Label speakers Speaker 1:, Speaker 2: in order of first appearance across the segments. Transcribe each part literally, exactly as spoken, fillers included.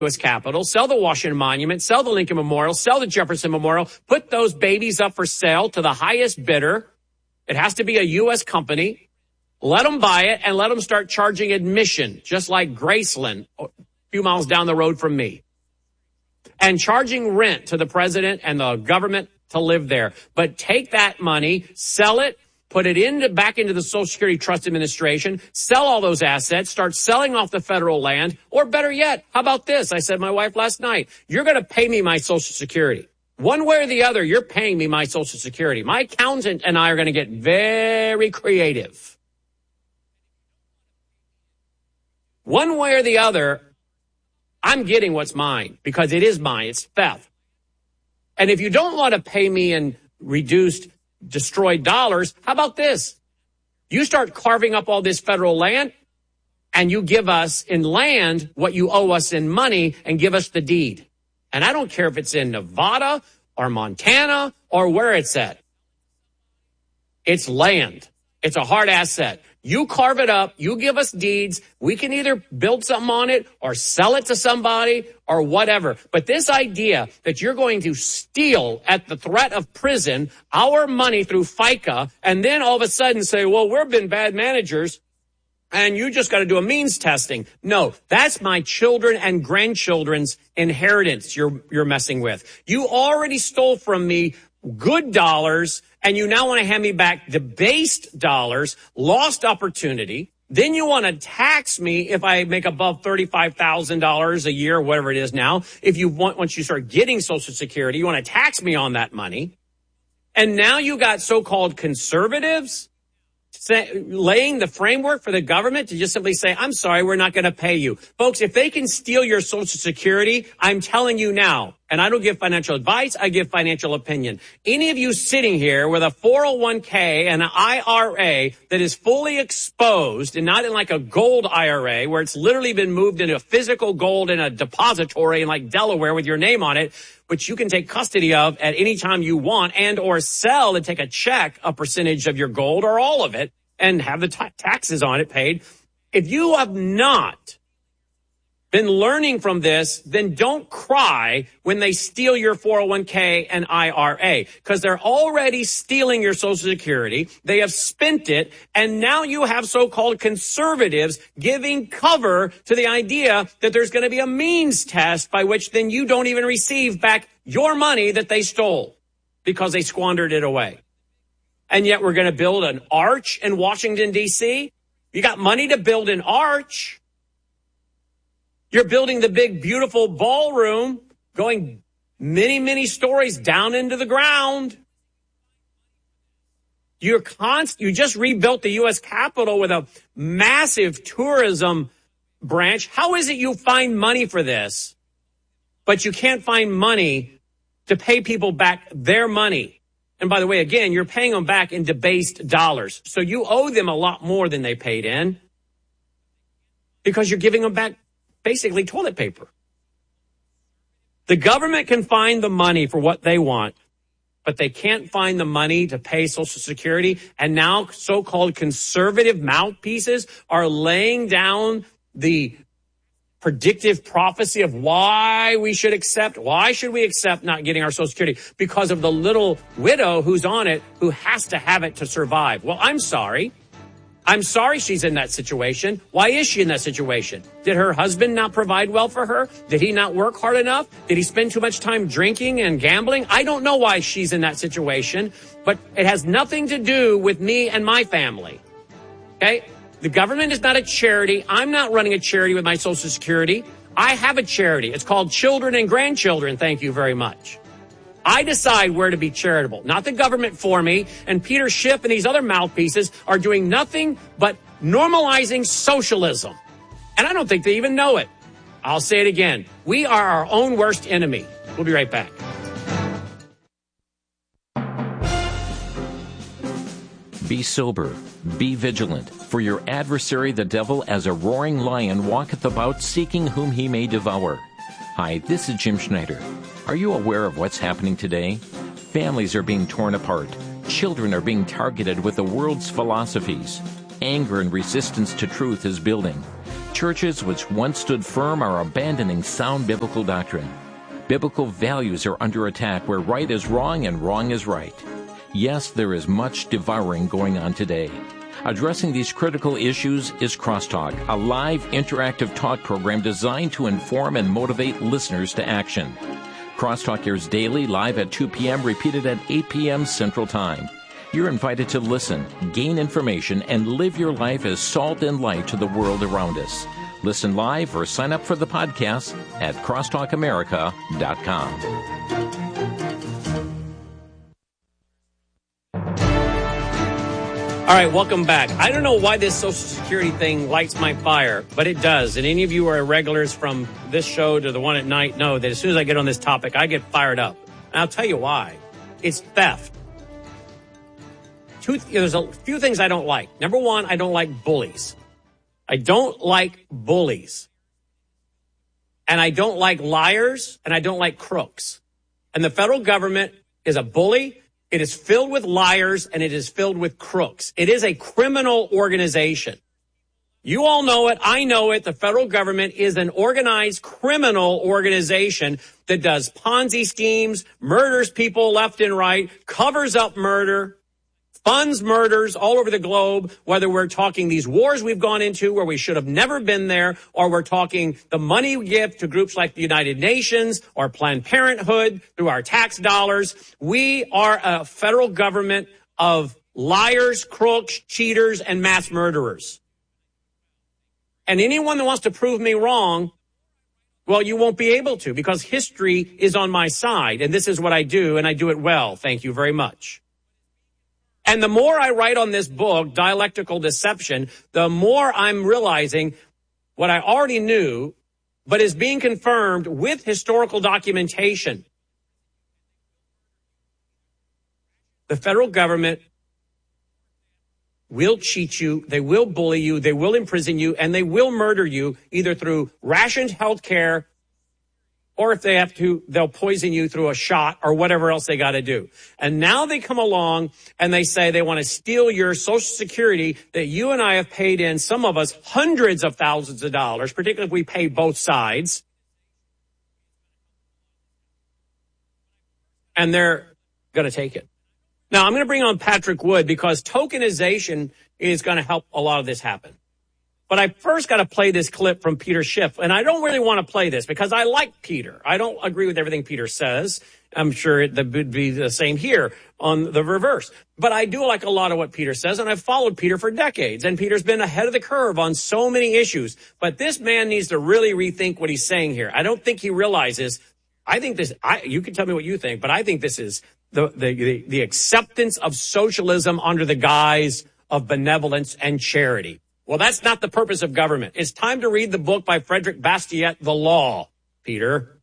Speaker 1: U S Capitol, sell the Washington Monument, sell the Lincoln Memorial, sell the Jefferson Memorial, put those babies up for sale to the highest bidder. It has to be a U S company. Let them buy it and let them start charging admission, just like Graceland, a few miles down the road from me, and charging rent to the president and the government to live there. But take that money, sell it, put it into back into the Social Security Trust Administration, sell all those assets, start selling off the federal land, or better yet, how about this? I said to my wife last night, you're going to pay me my Social Security. One way or the other, you're paying me my Social Security. My accountant and I are going to get very creative. One way or the other, I'm getting what's mine because it is mine. It's theft. And if you don't want to pay me in reduced, destroyed dollars, how about this? You start carving up all this federal land and you give us in land what you owe us in money and give us the deed. And I don't care if it's in Nevada or Montana or where it's at. It's land. It's a hard asset. You carve it up. You give us deeds. We can either build something on it or sell it to somebody or whatever. But this idea that you're going to steal at the threat of prison our money through FICA and then all of a sudden say, well, we've been bad managers and you just got to do a means testing. No, that's my children and grandchildren's inheritance you're, you're messing with. You already stole from me good dollars, and you now want to hand me back debased dollars, lost opportunity. Then you want to tax me if I make above thirty-five thousand dollars a year, whatever it is now. If you want, once you start getting Social Security, you want to tax me on that money. And now you got so-called conservatives say, laying the framework for the government to just simply say, I'm sorry, we're not going to pay you. Folks, if they can steal your Social Security, I'm telling you now, and I don't give financial advice, I give financial opinion. Any of you sitting here with a four oh one k and an I R A that is fully exposed and not in like a gold I R A where it's literally been moved into physical gold in a depository in like Delaware with your name on it, which you can take custody of at any time you want and or sell and take a check, a percentage of your gold or all of it and have the t- taxes on it paid. If you have not been learning from this, then don't cry when they steal your four oh one k and I R A because they're already stealing your Social Security. They have spent it. And now you have so-called conservatives giving cover to the idea that there's going to be a means test by which then you don't even receive back your money that they stole because they squandered it away. And yet we're going to build an arch in Washington, D C. You got money to build an arch. You're building the big, beautiful ballroom going many, many stories down into the ground. You're const- you just rebuilt the U S Capitol with a massive tourism branch. How is it you find money for this, but you can't find money to pay people back their money? And by the way, again, you're paying them back in debased dollars. So you owe them a lot more than they paid in because you're giving them back basically toilet paper. The government can find the money for what they want, but they can't find the money to pay Social Security. And now so-called conservative mouthpieces are laying down the predictive prophecy of why we should accept, why should we accept not getting our Social Security? Because of the little widow who's on it who has to have it to survive. Well, I'm sorry. I'm sorry she's in that situation. Why is she in that situation? Did her husband not provide well for her? Did he not work hard enough? Did he spend too much time drinking and gambling? I don't know why she's in that situation, but it has nothing to do with me and my family. Okay? The government is not a charity. I'm not running a charity with my Social Security. I have a charity. It's called Children and Grandchildren. Thank you very much. I decide where to be charitable, not the government for me. And Peter Schiff and these other mouthpieces are doing nothing but normalizing socialism. And I don't think they even know it. I'll say it again. We are our own worst enemy. We'll be right back.
Speaker 2: Be sober, be vigilant, for your adversary the devil as a roaring lion walketh about seeking whom he may devour. Hi, this is Jim Schneider. Are you aware of what's happening today? Families are being torn apart. Children are being targeted with the world's philosophies. Anger and resistance to truth is building. Churches which once stood firm are abandoning sound biblical doctrine. Biblical values are under attack where right is wrong and wrong is right. Yes, there is much devouring going on today. Addressing these critical issues is Crosstalk, a live interactive talk program designed to inform and motivate listeners to action. Crosstalk airs daily, live at two p.m., repeated at eight p.m. Central Time. You're invited to listen, gain information, and live your life as salt and light to the world around us. Listen live or sign up for the podcast at crosstalk america dot com.
Speaker 1: All right, welcome back. I don't know why this Social Security thing lights my fire, but it does. And any of you who are regulars from this show to the one at night know that as soon as I get on this topic, I get fired up. And I'll tell you why. It's theft. Two, there's a few things I don't like. Number one, I don't like bullies. I don't like bullies. And I don't like liars, and I don't like crooks. And the federal government is a bully. It is filled with liars, and it is filled with crooks. It is a criminal organization. You all know it. I know it. The federal government is an organized criminal organization that does Ponzi schemes, murders people left and right, covers up murder, funds murders all over the globe, whether we're talking these wars we've gone into where we should have never been there, or we're talking the money we give to groups like the United Nations or Planned Parenthood through our tax dollars. We are a federal government of liars, crooks, cheaters, and mass murderers. And anyone that wants to prove me wrong, well, you won't be able to, because history is on my side. And this is what I do, and I do it well. Thank you very much. And the more I write on this book, Dialectical Deception, the more I'm realizing what I already knew, but is being confirmed with historical documentation. The federal government will cheat you, they will bully you, they will imprison you, and they will murder you either through rationed health care, or if they have to, they'll poison you through a shot or whatever else they got to do. And now they come along and they say they want to steal your Social Security that you and I have paid in, some of us, hundreds of thousands of dollars, particularly if we pay both sides. And they're going to take it. Now, I'm going to bring on Patrick Wood because tokenization is going to help a lot of this happen. But I first got to play this clip from Peter Schiff. And I don't really want to play this because I like Peter. I don't agree with everything Peter says. I'm sure it would be the same here on the reverse. But I do like a lot of what Peter says, and I've followed Peter for decades. And Peter's been ahead of the curve on so many issues. But this man needs to really rethink what he's saying here. I don't think he realizes, I think this, I, you can tell me what you think, but I think this is the, the, the, the acceptance of socialism under the guise of benevolence and charity. Well, that's not the purpose of government. It's time to read the book by Frederick Bastiat, The Law, Peter.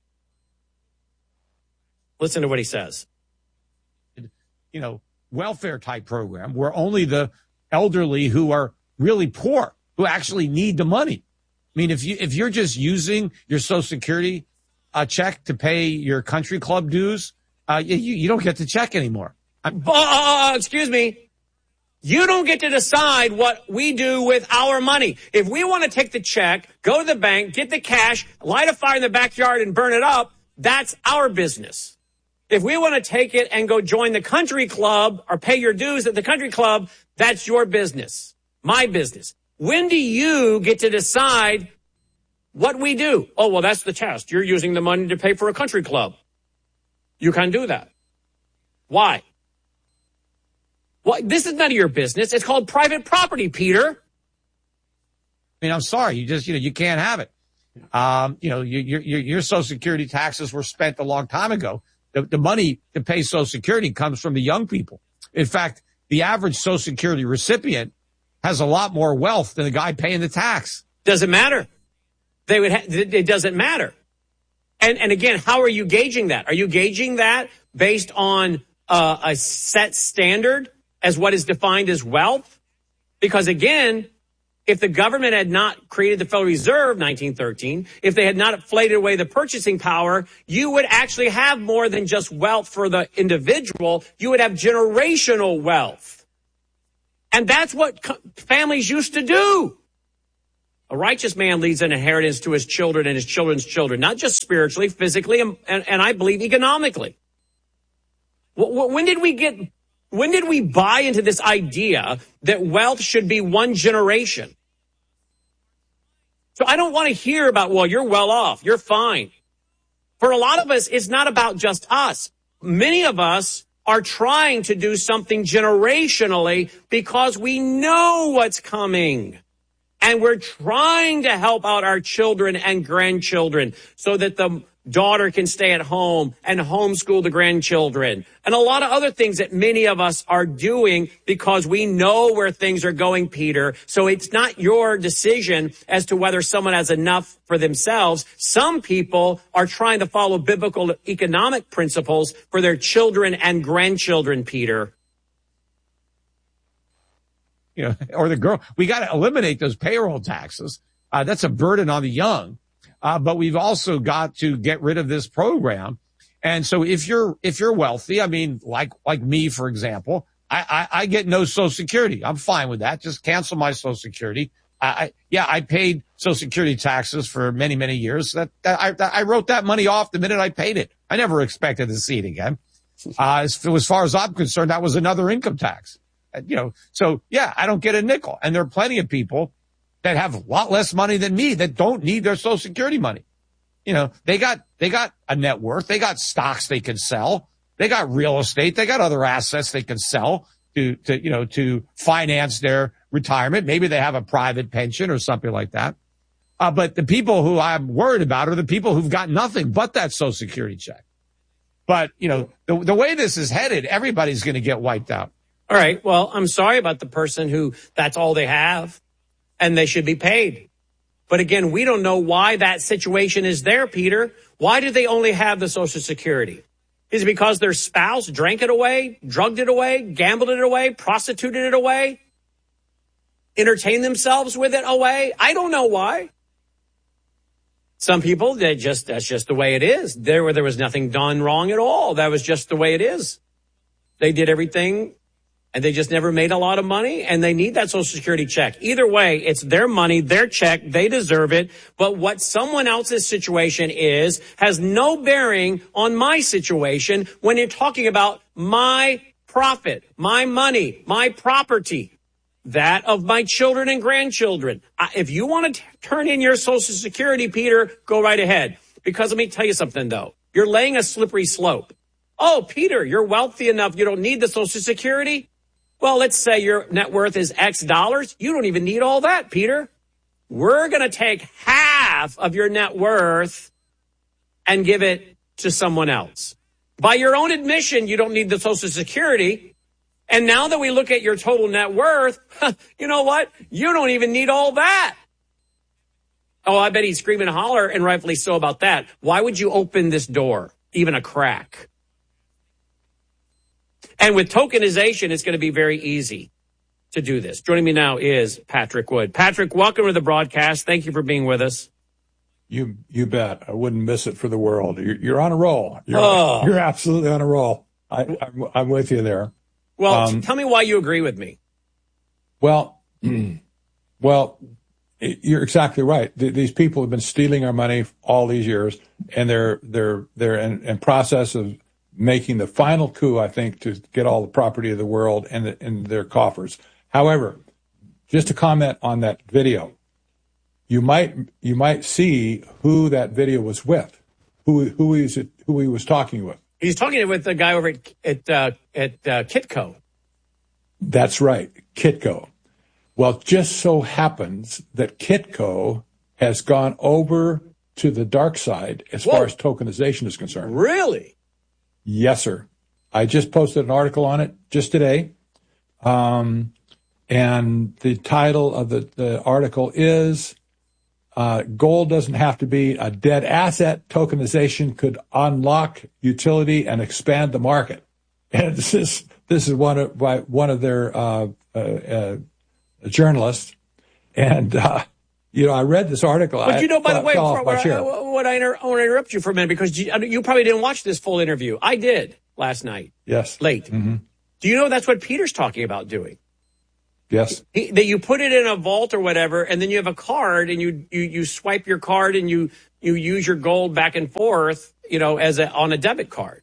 Speaker 1: Listen to what he says.
Speaker 3: You know, welfare type program where only the elderly who are really poor, who actually need the money. I mean, if you, if you're just using your Social Security uh, check to pay your country club dues, uh, you, you don't get the check anymore.
Speaker 1: Uh, excuse me. You don't get to decide what we do with our money. If we want to take the check, go to the bank, get the cash, light a fire in the backyard and burn it up, that's our business. If we want to take it and go join the country club or pay your dues at the country club, that's your business, my business. When do you get to decide what we do? Oh, well, that's the test. You're using the money to pay for a country club. You can't do that. Why? Well, this is none of your business. It's called private property, Peter.
Speaker 3: I mean, I'm sorry. You just, you know, you can't have it. Um, you know, your, your, your Social Security taxes were spent a long time ago. The, the money to pay Social Security comes from the young people. In fact, the average Social Security recipient has a lot more wealth than the guy paying the tax.
Speaker 1: Doesn't matter. They would. Ha- it doesn't matter. And and again, how are you gauging that? Are you gauging that based on uh, a set standard as what is defined as wealth? Because again, if the government had not created the Federal Reserve nineteen thirteen, if they had not inflated away the purchasing power, you would actually have more than just wealth for the individual. You would have generational wealth. And that's what co- families used to do. A righteous man leaves an inheritance to his children and his children's children, not just spiritually, physically, and, and, and I believe economically. When did we get, when did we buy into this idea that wealth should be one generation? So I don't want to hear about, well, you're well off, you're fine. For a lot of us, it's not about just us. Many of us are trying to do something generationally because we know what's coming. And we're trying to help out our children and grandchildren so that the daughter can stay at home and homeschool the grandchildren. And a lot of other things that many of us are doing because we know where things are going, Peter. So it's not your decision as to whether someone has enough for themselves. Some people are trying to follow biblical economic principles for their children and grandchildren, Peter.
Speaker 3: You know, or the girl, we got to eliminate those payroll taxes. Uh, that's a burden on the young. Uh, but we've also got to get rid of this program. And so if you're, if you're wealthy, I mean, like, like me, for example, I, I, I get no Social Security. I'm fine with that. Just cancel my Social Security. I, I yeah, I paid Social Security taxes for many, many years. That, that I, that, I wrote that money off the minute I paid it. I never expected to see it again. Uh, as, as far as I'm concerned, that was another income tax. You know, so yeah, I don't get a nickel. And there are plenty of people that have a lot less money than me that don't need their Social Security money. You know, they got, they got a net worth. They got stocks they can sell. They got real estate. They got other assets they can sell to, to, you know, to finance their retirement. Maybe they have a private pension or something like that. Uh, but the people who I'm worried about are the people who've got nothing but that Social Security check. But, you know, the, the way this is headed, everybody's going to get wiped out.
Speaker 1: All right. Well, I'm sorry about the person who that's all they have and they should be paid. But again, we don't know why that situation is there, Peter. Why do they only have the Social Security? Is it because their spouse drank it away, drugged it away, gambled it away, prostituted it away, entertained themselves with it away? I don't know why. Some people, they just, that's just the way it is. There where there was nothing done wrong at all. That was just the way it is. They did everything. And they just never made a lot of money, and they need that Social Security check. Either way, it's their money, their check, they deserve it. But what someone else's situation is has no bearing on my situation when you're talking about my profit, my money, my property, that of my children and grandchildren. If you want to t- turn in your Social Security, Peter, go right ahead. Because let me tell you something, though. You're laying a slippery slope. Oh, Peter, you're wealthy enough. You don't need the Social Security. Well, let's say your net worth is X dollars. You don't even need all that, Peter. We're going to take half of your net worth and give it to someone else. By your own admission, you don't need the Social Security. And now that we look at your total net worth, you know what? You don't even need all that. Oh, I bet he's screaming and holler, and rightfully so about that. Why would you open this door, even a crack? And with tokenization, it's going to be very easy to do this. Joining me now is Patrick Wood. Patrick, welcome to the broadcast. Thank you for being with us.
Speaker 4: You you bet. I wouldn't miss it for the world. You're, you're on a roll. You're,
Speaker 1: oh.
Speaker 4: you're absolutely on a roll. I, I'm, I'm with you there.
Speaker 1: Well,
Speaker 4: um,
Speaker 1: tell me why you agree with me.
Speaker 4: Well, well, you're exactly right. These people have been stealing our money all these years, and they're they're they're in, in process of making the final coup, I think, to get all the property of the world in, the, in their coffers. However, just to comment on that video, you might you might see who that video was with, who who is it, who he was talking with.
Speaker 1: He's talking with the guy over at at, uh, at uh, Kitco.
Speaker 4: That's right, Kitco. Well, it just so happens that Kitco has gone over to the dark side as Whoa. far as tokenization is concerned.
Speaker 1: Really?
Speaker 4: Yes, sir. I just posted an article on it just today. Um, and the title of the, the article is uh, Gold Doesn't Have to Be a Dead Asset. Tokenization Could Unlock Utility and Expand the Market. And this is this is one of by one of their uh, uh, uh, journalists. And uh, you know, I read this article.
Speaker 1: But you know, by
Speaker 4: I,
Speaker 1: the way,
Speaker 4: for,
Speaker 1: what, I, what I, inter- I want to interrupt you for a minute because you, you probably didn't watch this full interview. I did last night.
Speaker 4: Yes.
Speaker 1: Late.
Speaker 4: Mm-hmm.
Speaker 1: Do you know that's what Peter's talking about doing?
Speaker 4: Yes.
Speaker 1: He, that you put it in a vault or whatever, and then you have a card, and you you you swipe your card, and you you use your gold back and forth, you know, as a on a debit card.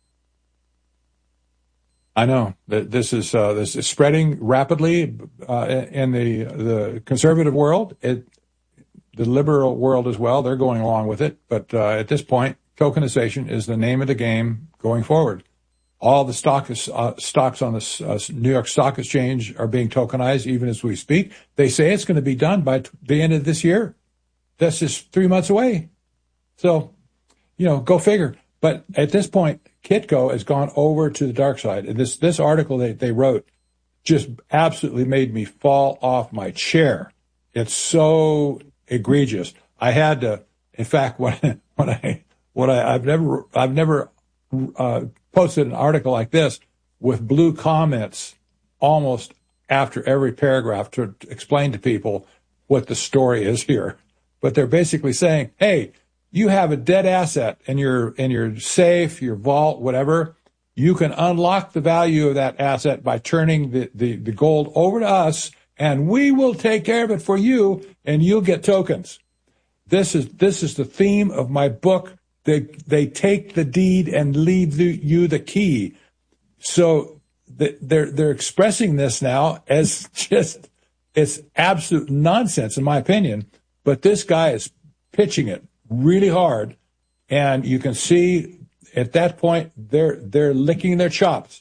Speaker 4: I know that this is uh, this is spreading rapidly uh, in the the conservative world, it, the liberal world as well. They're going along with it, but uh, at this point, tokenization is the name of the game going forward. All the stock is, uh, stocks on the uh, New York Stock Exchange are being tokenized, even as we speak. They say it's going to be done by t- the end of this year. That's just three months away. So, you know, go figure. But at this point, Kitco has gone over to the dark side. And this, this article they, they wrote just absolutely made me fall off my chair. It's so egregious. I had to, in fact, when, when I, when I, I've never, I've never, uh, posted an article like this with blue comments almost after every paragraph to explain to people what the story is here. But they're basically saying, hey, you have a dead asset in your in your safe, your vault, whatever. You can unlock the value of that asset by turning the, the, the gold over to us, and we will take care of it for you, and you'll get tokens. This is this is the theme of my book. They they take the deed and leave the, you the key. So the, they're they're expressing this now as just it's absolute nonsense in my opinion. But this guy is pitching it really hard, and you can see at that point they're they're licking their chops.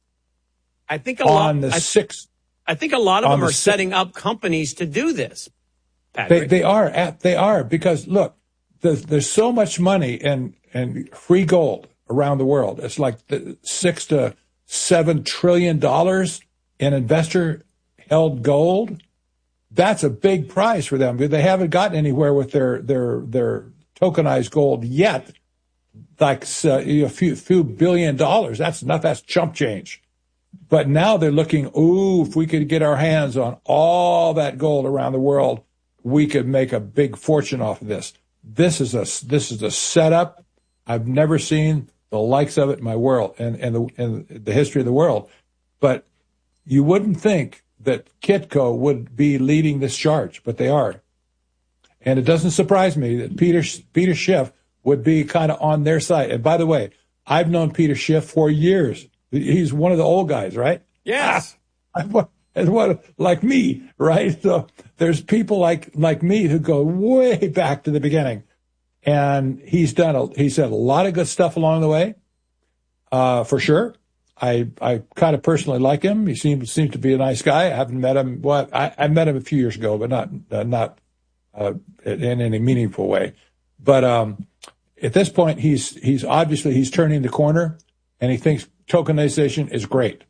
Speaker 1: I think a
Speaker 4: on
Speaker 1: lot,
Speaker 4: the
Speaker 1: I,
Speaker 4: sixth.
Speaker 1: I think a lot of them
Speaker 4: the
Speaker 1: are
Speaker 4: sixth,
Speaker 1: setting up companies to do this.
Speaker 4: They they are at, they are because look, there's, there's so much money in in free gold around the world. It's like the six to seven trillion dollars in investor held gold. That's a big prize for them. They haven't gotten anywhere with their their their tokenized gold yet. Like uh, a few few billion dollars. That's not that's chump change. But now they're looking. Ooh, if we could get our hands on all that gold around the world, we could make a big fortune off of this. This is a this is a setup. I've never seen the likes of it in my world and and the in the history of the world. But you wouldn't think that Kitco would be leading this charge, but they are. And it doesn't surprise me that Peter Peter Schiff would be kind of on their side. And by the way, I've known Peter Schiff for years. He's one of the old guys, right?
Speaker 1: Yes.
Speaker 4: Ah, and what, like me, right? So there's people like like me who go way back to the beginning. And he's done a, he said a lot of good stuff along the way, uh, for sure. I I kind of personally like him. He seems seems to be a nice guy. I haven't met him. Well, I, I met him a few years ago, but not uh, not uh, in any meaningful way. But um, at this point, he's he's obviously he's turning the corner, and he thinks tokenization is great.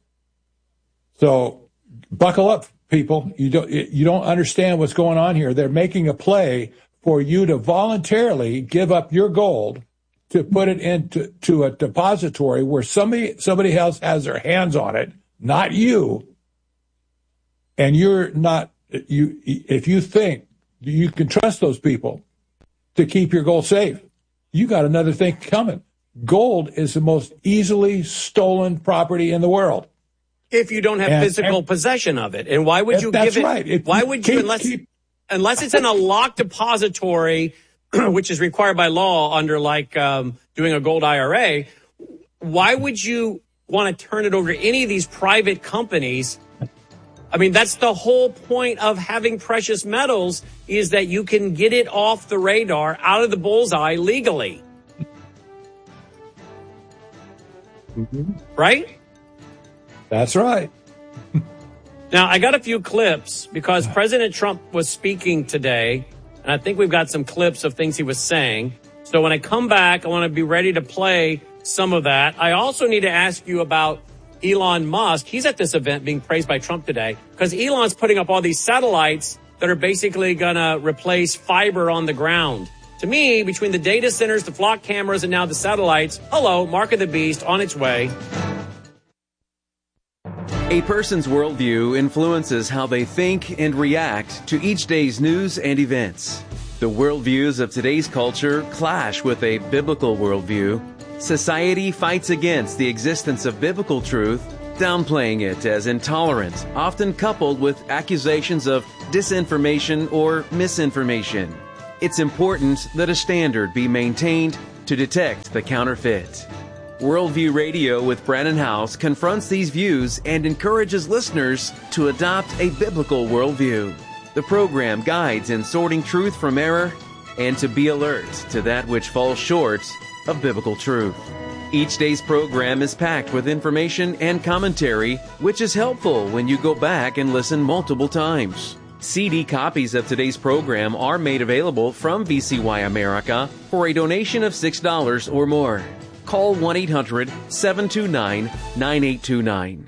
Speaker 4: So buckle up, people. You don't you don't understand what's going on here. They're making a play for you to voluntarily give up your gold to put it into to a depository where somebody somebody else has their hands on it, not you. And you're not you if you think you can trust those people to keep your gold safe, you got another thing coming. Gold is the most easily stolen property in the world.
Speaker 1: If you don't have
Speaker 4: and,
Speaker 1: physical
Speaker 4: and,
Speaker 1: possession of it. And why would you give it?
Speaker 4: Right. It,
Speaker 1: why would
Speaker 4: keep,
Speaker 1: you unless
Speaker 4: keep,
Speaker 1: unless it's in a locked depository, which is required by law under like um, doing a gold I R A, why would you want to turn it over to any of these private companies? I mean, that's the whole point of having precious metals is that you can get it off the radar, out of the bullseye legally.
Speaker 4: Mm-hmm.
Speaker 1: Right?
Speaker 4: That's right.
Speaker 1: Now, I got a few clips because President Trump was speaking today, and I think we've got some clips of things he was saying. So when I come back, I want to be ready to play some of that. I also need to ask you about Elon Musk. He's at this event being praised by Trump today because Elon's putting up all these satellites that are basically going to replace fiber on the ground. To me, between the data centers, the flock cameras, and now the satellites, hello, mark of the beast on its way.
Speaker 5: A person's worldview influences how they think and react to each day's news and events. The worldviews of today's culture clash with a biblical worldview. Society fights against the existence of biblical truth, downplaying it as intolerant, often coupled with accusations of disinformation or misinformation. It's important that a standard be maintained to detect the counterfeit. Worldview Radio with Brannon Howse confronts these views and encourages listeners to adopt a biblical worldview. The program guides in sorting truth from error and to be alert to that which falls short of biblical truth. Each day's program is packed with information and commentary, which is helpful when you go back and listen multiple times. C D copies of today's program are made available from V C Y America for a donation of six dollars or more. Call one eight hundred seven two nine nine eight two nine.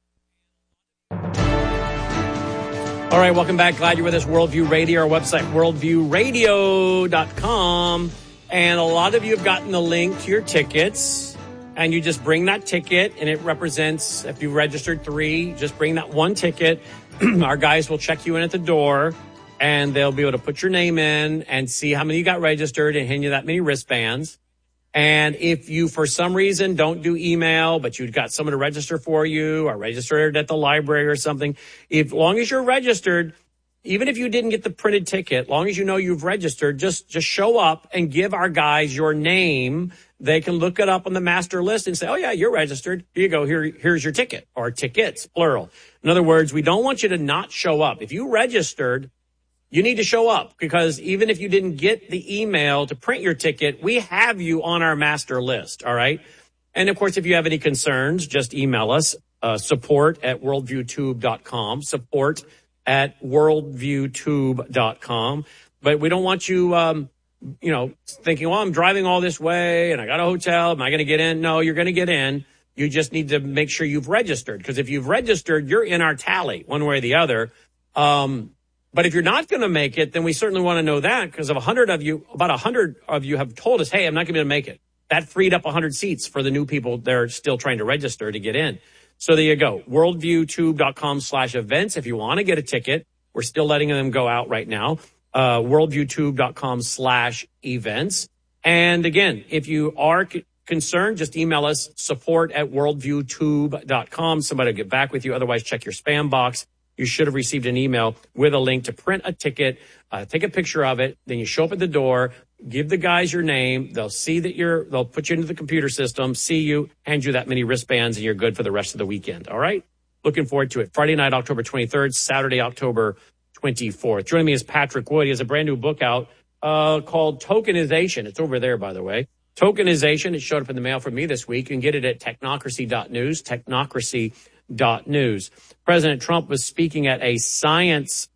Speaker 1: All right, welcome back. Glad you're with us. Worldview Radio, our website, worldview radio dot com. And a lot of you have gotten the link to your tickets. And you just bring that ticket, and it represents, if you registered three, just bring that one ticket. Our guys will check you in at the door, and they'll be able to put your name in and see how many you got registered and hand you that many wristbands. And if you, for some reason, don't do email, but you've got someone to register for you or registered at the library or something, if long as you're registered, even if you didn't get the printed ticket, long as you know you've registered, just, just show up and give our guys your name. They can look it up on the master list and say, oh, yeah, you're registered. Here you go. Here, here's your ticket, or tickets, plural. In other words, we don't want you to not show up. If you registered, you need to show up, because even if you didn't get the email to print your ticket, we have you on our master list. All right. And of course, if you have any concerns, just email us, uh, support at worldview tube dot com, support at worldview tube dot com. But we don't want you, um, you know, thinking, well, I'm driving all this way and I got a hotel. Am I going to get in? No, you're going to get in. You just need to make sure you've registered, because if you've registered, you're in our tally one way or the other. Um, but if you're not going to make it, then we certainly want to know that, because of a hundred of you, about a hundred of you have told us, hey, I'm not going to be able to make it. That freed up a hundred seats for the new people that are still trying to register to get in. So there you go. worldview tube dot com slash events. If you want to get a ticket, we're still letting them go out right now. Uh, worldview tube dot com slash events. And again, if you are c- concerned, just email us, support at worldview tube dot com. Somebody will get back with you. Otherwise, check your spam box. You should have received an email with a link to print a ticket, uh, take a picture of it. Then you show up at the door, give the guys your name. They'll see that you're, they'll put you into the computer system, see you, hand you that many wristbands, and you're good for the rest of the weekend. All right. Looking forward to it. Friday night, October twenty-third, Saturday, October twenty-fourth. Joining me is Patrick Wood. He has a brand new book out uh, called Tokenization. It's over there, by the way. Tokenization. It showed up in the mail from me this week. You can get it at technocracy dot news, technocracy dot news. President Trump was speaking at a science,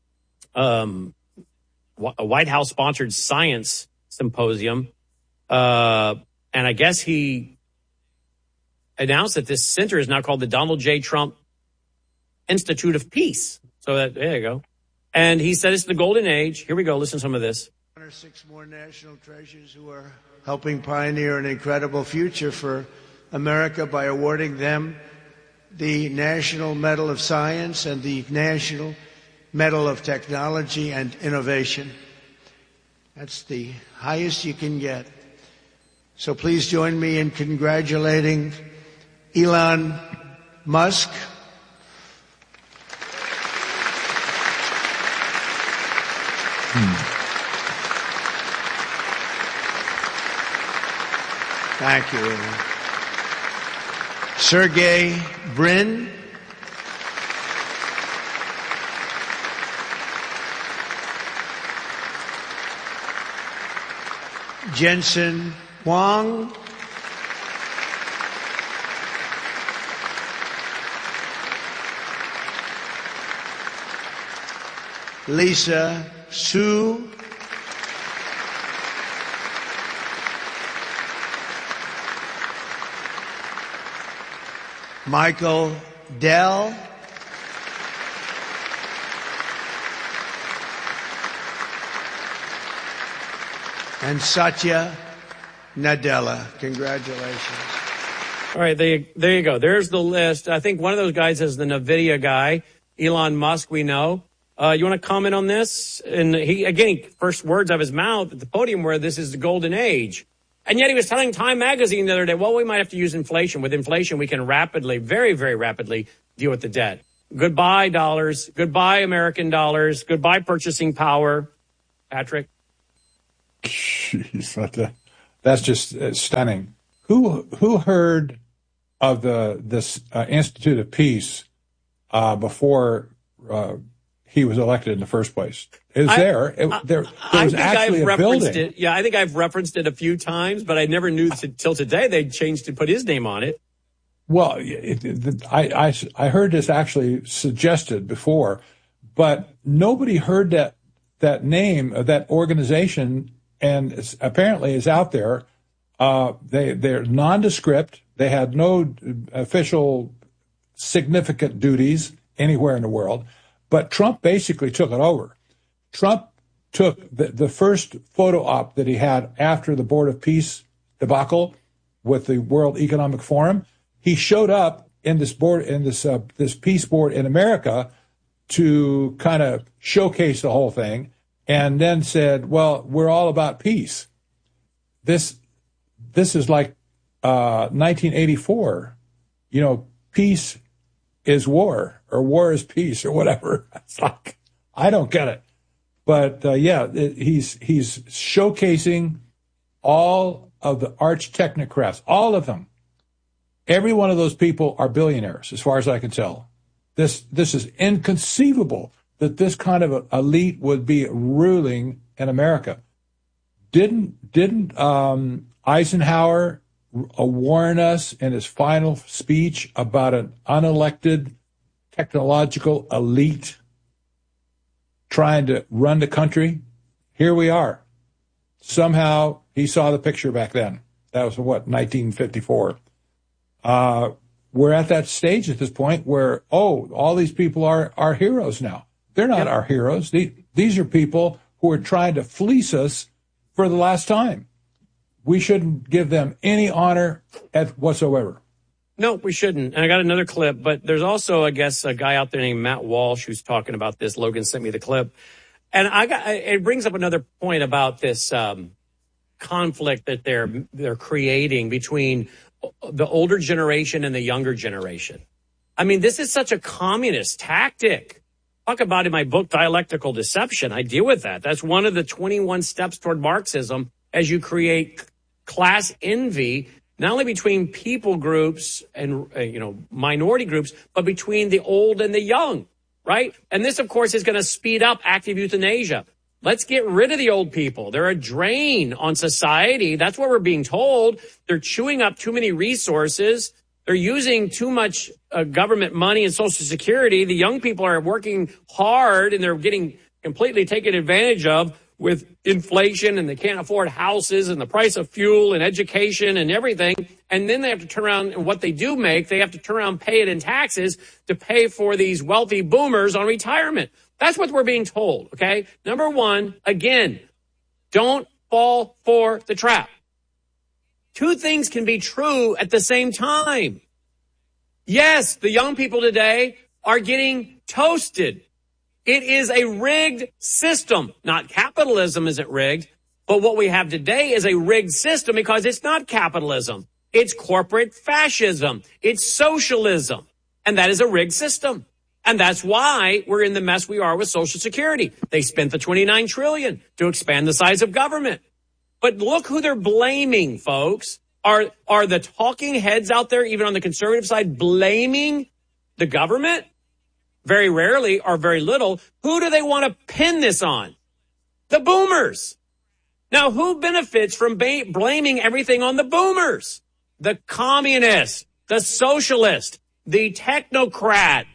Speaker 1: um, a White House sponsored science symposium. Uh, and I guess he announced that this center is now called the Donald J. Trump Institute of Peace. So that, there you go. And he said it's the golden age. Here we go. Listen to some of this.
Speaker 6: Six more national treasures who are helping pioneer an incredible future for America by awarding them the National Medal of Science and the National Medal of Technology and Innovation. That's the highest you can get. So please join me in congratulating Elon Musk, Thank you. Sergey Brin. Jensen Huang. Lisa Su. Michael Dell. And Satya Nadella. Congratulations.
Speaker 1: All right, there you, there you go. There's the list. I think one of those guys is the NVIDIA guy, Elon Musk, we know. Uh, you want to comment on this? And he, again, first words out of his mouth at the podium were, this is the golden age. And yet he was telling Time Magazine the other day, well, we might have to use inflation. With inflation, we can rapidly, very, very rapidly deal with the debt. Goodbye, dollars. Goodbye, American dollars. Goodbye, purchasing power. Patrick?
Speaker 4: Jeez, that's just uh, stunning. Who who heard of the this uh, Institute of Peace uh, before uh, he was elected in the first place? It was I, there. It, there, there was
Speaker 1: I think
Speaker 4: actually
Speaker 1: I've
Speaker 4: a
Speaker 1: referenced
Speaker 4: building.
Speaker 1: It. Yeah, I think I've referenced it a few times, but I never knew until today they changed to put his name on it.
Speaker 4: Well, it, it, I, I, I heard this actually suggested before, but nobody heard that that name of that organization, and it's, apparently is out there. Uh, they they're nondescript. They had no official significant duties anywhere in the world, but Trump basically took it over. Trump took the, the first photo op that he had after the Board of Peace debacle with the World Economic Forum. He showed up in this board, in this uh, this peace board in America to kind of showcase the whole thing, and then said, "Well, we're all about peace." This this is like uh, nineteen eighty-four. You know, peace is war, or war is peace, or whatever. It's like, I don't get it. But uh, yeah, it, he's he's showcasing all of the arch technocrats, all of them. Every one of those people are billionaires, as far as I can tell. This this is inconceivable that this kind of a elite would be ruling in America. Didn't didn't um, Eisenhower warn us in his final speech about an unelected technological elite trying to run the country? Here we are. Somehow he saw the picture back then. That was what, nineteen fifty-four. Uh, we're at that stage at this point where, oh, all these people are our heroes now. They're not yep. our heroes. These, these are people who are trying to fleece us for the last time. We shouldn't give them any honor at whatsoever.
Speaker 1: No, we shouldn't. And I got another clip, but there's also, I guess, a guy out there named Matt Walsh who's talking about this. Logan sent me the clip. And I got, it brings up another point about this um, conflict that they're they're creating between the older generation and the younger generation. I mean, this is such a communist tactic. Talk about in my book, Dialectical Deception. I deal with that. That's one of the twenty-one steps toward Marxism as you create class envy, not only between people groups and, uh, you know, minority groups, but between the old and the young, right? And this, of course, is going to speed up active euthanasia. Let's get rid of the old people. They're a drain on society. That's what we're being told. They're chewing up too many resources. They're using too much uh, government money and Social Security. The young people are working hard and they're getting completely taken advantage of with inflation, and they can't afford houses and the price of fuel and education and everything. And then they have to turn around, and what they do make, they have to turn around and pay it in taxes to pay for these wealthy boomers on retirement. That's what we're being told, okay? Number one, again, don't fall for the trap. Two things can be true at the same time. Yes, the young people today are getting toasted. It is a rigged system. Not capitalism isn't rigged, but what we have today is a rigged system because it's not capitalism. It's corporate fascism. It's socialism. And that is a rigged system. And that's why we're in the mess we are with Social Security. They spent the twenty-nine trillion dollars to expand the size of government. But look who they're blaming, folks. Are, are the talking heads out there, even on the conservative side, blaming the government? Very rarely or very little. Who do they want to pin this on? The boomers. Now, who benefits from ba- blaming everything on the boomers? The communist, the socialist, the technocrat.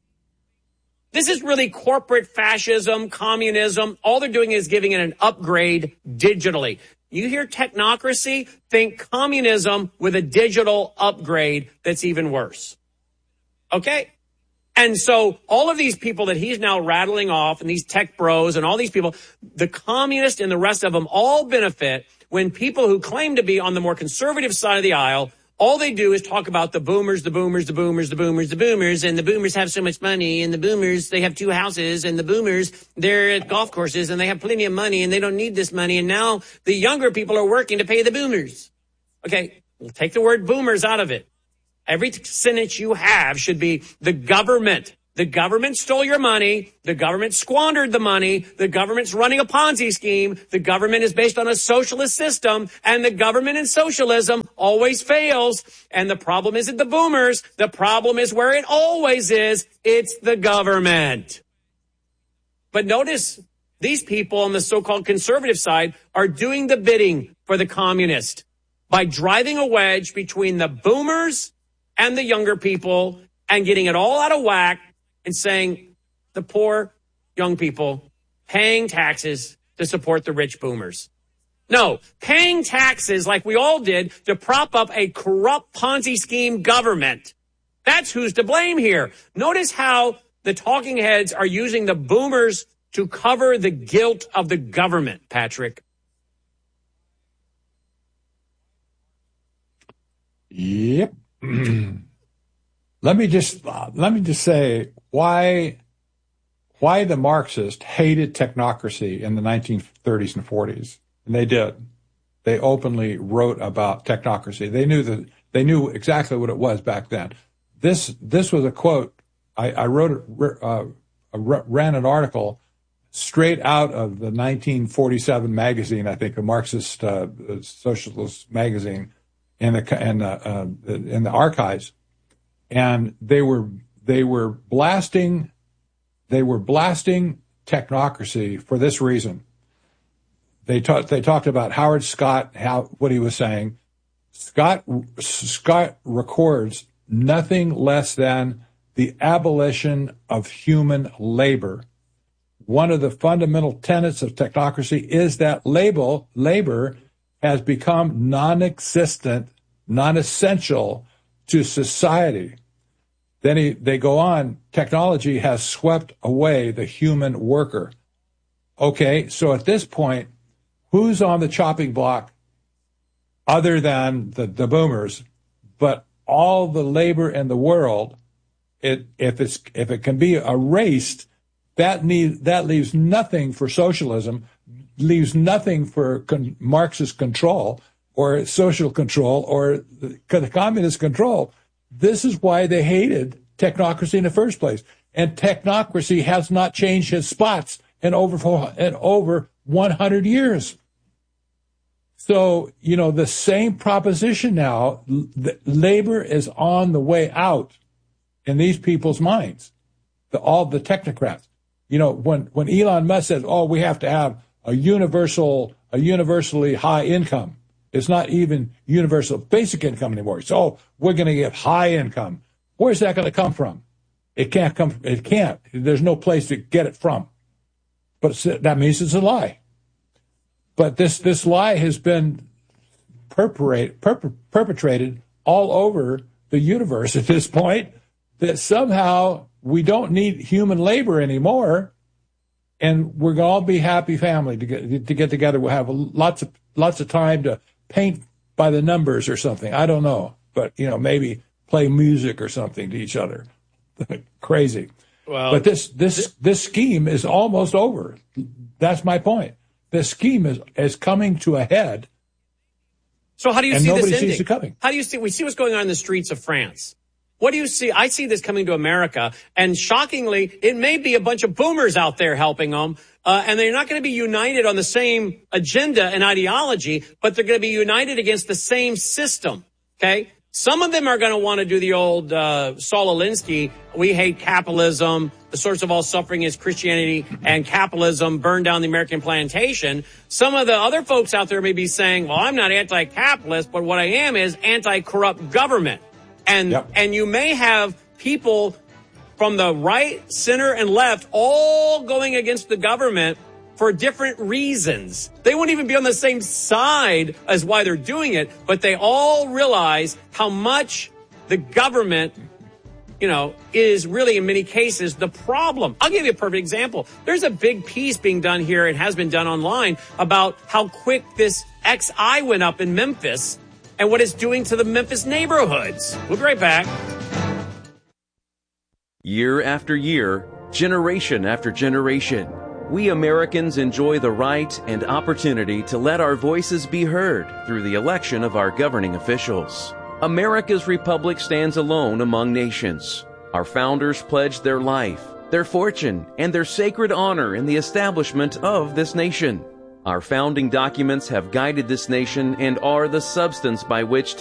Speaker 1: This is really corporate fascism, communism. All they're doing is giving it an upgrade digitally. You hear technocracy, think communism with a digital upgrade that's even worse. Okay? And so all of these people that he's now rattling off, and these tech bros and all these people, the communists and the rest of them all benefit when people who claim to be on the more conservative side of the aisle all they do is talk about the boomers, the boomers, the boomers, the boomers, the boomers, and the boomers have so much money, and the boomers, they have two houses, and the boomers, they're at golf courses, and they have plenty of money, and they don't need this money, and now the younger people are working to pay the boomers. Okay, we'll take the word boomers out of it. Every sentence you have should be the government. The government stole your money. The government squandered the money. The government's running a Ponzi scheme. The government is based on a socialist system, and the government in socialism always fails. And the problem isn't the boomers. The problem is where it always is. It's the government. But notice these people on the so-called conservative side are doing the bidding for the communist by driving a wedge between the boomers and the younger people and getting it all out of whack and saying the poor young people paying taxes to support the rich boomers. No, paying taxes like we all did to prop up a corrupt Ponzi scheme government. That's who's to blame here. Notice how the talking heads are using the boomers to cover the guilt of the government, Patrick.
Speaker 4: Yep. Let me just uh, let me just say why why the Marxists hated technocracy in the nineteen thirties and forties, and they did. They openly wrote about technocracy. They knew that they knew exactly what it was back then. This this was a quote. I, I wrote uh, ran an article straight out of the nineteen forty-seven magazine. I think a Marxist uh, socialist magazine in the in the uh, in the archives. And they were they were blasting they were blasting technocracy for this reason. They talked they talked about Howard Scott, how what he was saying. Scott Scott records nothing less than the abolition of human labor. One of the fundamental tenets of technocracy is that label labor has become non-existent, non-essential to society. Then he, they go on, technology has swept away the human worker. Okay, so at this point, who's on the chopping block other than the, the boomers? But all the labor in the world, it, if it's if it can be erased, that need that leaves nothing for socialism, leaves nothing for con- Marxist control or social control or the, the communist control. This is why they hated technocracy in the first place. And technocracy has not changed its spots in over, in over one hundred years. So, you know, the same proposition now, the labor is on the way out in these people's minds, the, all the technocrats. You know, when, when Elon Musk says, oh, we have to have a universal, a universally high income. It's not even universal basic income anymore. So we're going to give high income. Where's that going to come from? It can't come. It can't. There's no place to get it from. But that means it's a lie. But this, this lie has been perpetrated, perp- perpetrated all over the universe at this point, that somehow we don't need human labor anymore, and we're going to all be happy family to get to get together. We'll have lots of lots of time to paint by the numbers or something. I don't know, but you know, maybe play music or something to each other. Crazy.
Speaker 1: Well,
Speaker 4: but this this this scheme is almost over. That's my point. This scheme is is coming to a head.
Speaker 1: So how do you
Speaker 4: and
Speaker 1: see
Speaker 4: nobody
Speaker 1: this ending?
Speaker 4: sees it coming.
Speaker 1: How do you see? We see what's going on in the streets of France. What do you see? I see this coming to America, and shockingly, it may be a bunch of boomers out there helping them, uh, and they're not going to be united on the same agenda and ideology, but they're going to be united against the same system, okay? Some of them are going to want to do the old uh, Saul Alinsky, we hate capitalism, the source of all suffering is Christianity, and capitalism burned down the American plantation. Some of the other folks out there may be saying, well, I'm not anti-capitalist, but what I am is anti-corrupt government. And yep. and you may have people from the right, center, and left all going against the government for different reasons. They won't even be on the same side as why they're doing it, but they all realize how much the government, you know, is really in many cases the problem. I'll give you a perfect example. There's a big piece being done here, it has been done online, about how quick this X I went up in Memphis. and what it's doing to the Memphis neighborhoods. We'll be right back.
Speaker 5: Year after year, generation after generation, we Americans enjoy the right and opportunity to let our voices be heard through the election of our governing officials. America's republic stands alone among nations. Our founders pledged their life, their fortune, and their sacred honor in the establishment of this nation. Our founding documents have guided this nation and are the substance by which